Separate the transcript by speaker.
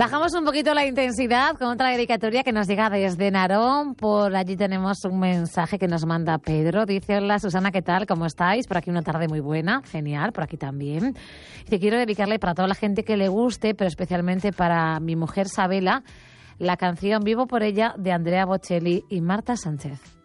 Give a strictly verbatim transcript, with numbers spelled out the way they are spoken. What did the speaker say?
Speaker 1: Bajamos un poquito la intensidad con otra dedicatoria que nos llega desde Narón. Por allí tenemos un mensaje que nos manda Pedro. Dice: hola Susana, ¿qué tal? ¿Cómo estáis? Por aquí una tarde muy buena. Genial, por aquí también. Dice: quiero dedicarle para toda la gente que le guste, pero especialmente para mi mujer Sabela, la canción Vivo por ella de Andrea Bocelli y Marta Sánchez.